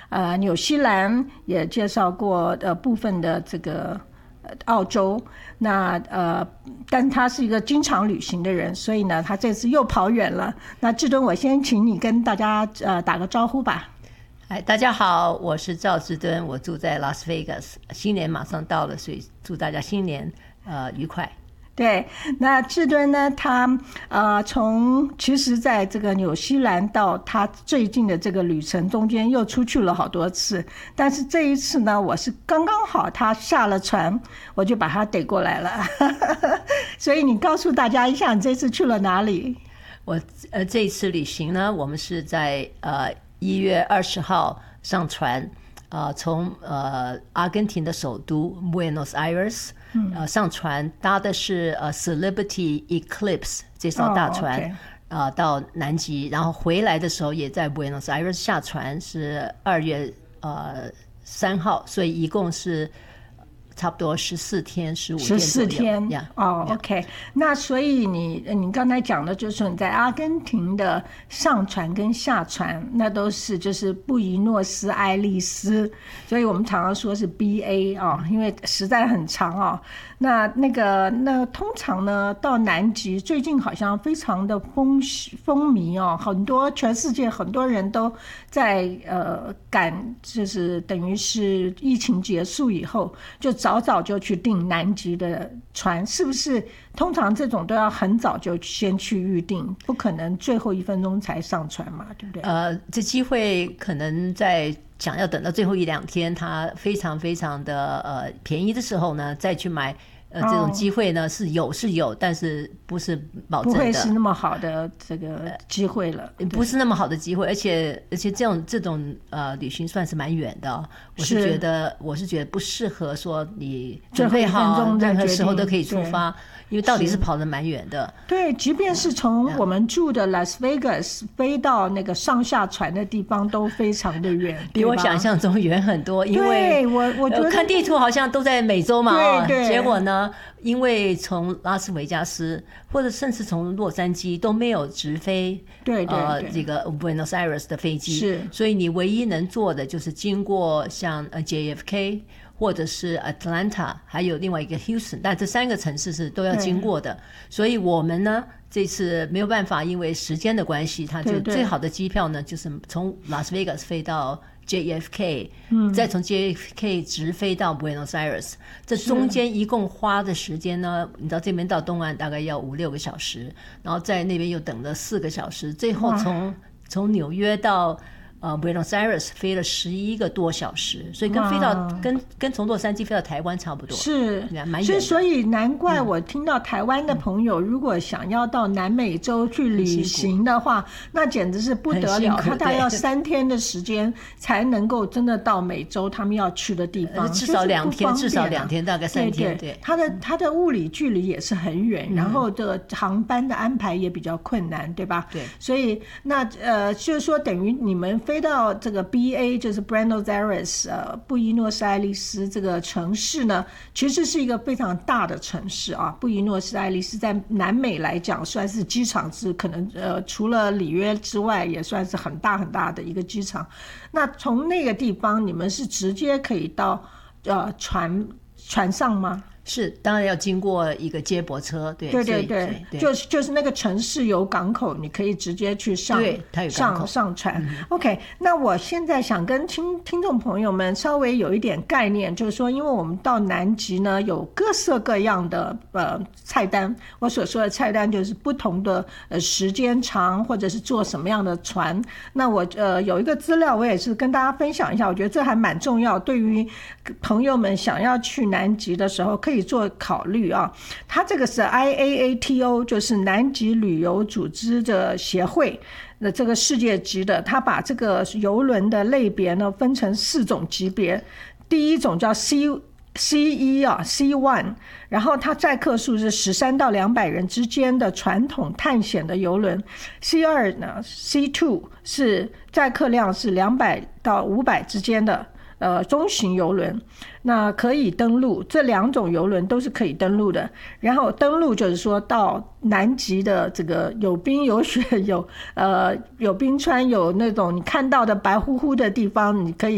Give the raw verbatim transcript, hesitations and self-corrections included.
呃纽西兰，也介绍过呃部分的这个澳洲。那呃，但他是一个经常旅行的人，所以呢，他这次又跑远了。那志敦，我先请你跟大家呃打个招呼吧。 嗨，大家好，我是赵志敦，我住在拉斯维加斯，新年马上到了，所以祝大家新年呃愉快。 对，那志敦呢，他呃从其实在这个纽西兰到他最近的这个旅程中间又出去了好多次，但是这一次呢，我是刚刚好他下了船，我就把他逮过来了。所以你告诉大家一下，你这次去了哪里？ 我呃这一次旅行呢，我们是在呃一月二十号上船，呃从呃阿根廷的首都 Buenos Aires。呃，上船搭的是呃 Celebrity Eclipse 这艘大船， oh, okay. 呃到南极，然后回来的时候也在 Buenos Aires 下船，是二月呃三号，所以一共是差不多十四天、十五天左右。十四天， 哦、yeah. ，OK。那所以你你刚才讲的就是你在阿根廷的上船跟下船，那都是就是布宜诺斯艾利斯，所以我们常常说是 B A 啊、哦，因为实在很长啊、哦。那那个那通常呢，到南极最近好像非常的风风靡哦，很多全世界很多人都在呃赶，就是等于是疫情结束以后就早早就去订南极的船，是不是？通常这种都要很早就先去预定，不可能最后一分钟才上船嘛，对不对？ 呃，这机会可能在想要等到最后一两天，它非常非常的呃便宜的时候呢，再去买。呃，这种机会呢、哦、是有是有，但是不是保证的， 不会是那么好的这个机会了， 不是那么好的机会，而且而且这种这种呃旅行算是蛮远的、哦，我是觉得我是觉得不适合说你准备好任何时候都可以出发，因为到底是跑得蛮远的。 对，即便是从我们住的 Las Vegas 飞到那个上下船的地方都非常的远， 比我想象中远很多。因为我我觉得看地图好像都在美洲嘛， 对对， 结果呢？因为从拉斯维加斯或者甚至从洛杉矶都没有直飞， 对对对， 呃，这个 Buenos Aires 的飞机， 是， 所以你唯一能做的就是经过像 J F K 或者是 Atlanta， 还有另外一个 Houston， 但这三个城市是都要经过的。所以我们呢这次没有办法，因为时间的关系，它就最好的机票呢就是从拉斯维加斯飞到J F K，、嗯、再从 J F K 直飞到 Buenos Aires， 这中间一共花的时间呢，你知道这边到东岸大概要五六个小时，然后在那边又等了四个小时，最后从从纽约到呃 Buenos Aires 飞了十一个多小时，所以跟飞到跟跟从洛杉矶飞到台湾差不多， 是蛮远的。 所以难怪我听到台湾的朋友、嗯、如果想要到南美洲去旅行的话，那简直是不得了，他大概要三天的时间才能够真的到美洲他们要去的地方， 至少两天、就是、至少两天，大概三天。 对对，他的他的物理距离也是很远、嗯，然后的航班的安排也比较困难，对吧？ 对， 所以那呃，就是说等于你们飞到这个 B A 就是 Buenos Aires 呃布宜诺斯艾利斯这个城市呢，其实是一个非常大的城市啊。布宜诺斯艾利斯在南美来讲算是机场是可能呃除了里约之外也算是很大很大的一个机场。那从那个地方你们是直接可以到呃船船上吗？ 是，当然要经过一个接驳车，对对对 对, 对，就是就是那个城市有港口，你可以直接去上， 对，它有港口上上船、 嗯。 OK， 那我现在想跟听听众朋友们稍微有一点概念，就是说，因为我们到南极呢，有各色各样的呃菜单。我所说的菜单就是不同的呃时间长，或者是坐什么样的船。那我呃有一个资料，我也是跟大家分享一下，我觉得这还蛮重要，对于朋友们想要去南极的时候可以做考虑啊。它这个是 I A A T O， 就是南极旅游组织的协会的这个世界级的，它把这个邮轮的类别呢分成四种级别。第一种叫 C C 一啊 C 一， 然后它载客数是十三到两百人之间的传统探险的邮轮。C 二呢 C 二 是载客量是两百到五百之间的呃中型邮轮，那可以登陆，这两种邮轮都是可以登陆的。然后登陆就是说到南极的这个有冰有雪有呃有冰川有那种你看到的白乎乎的地方，你可以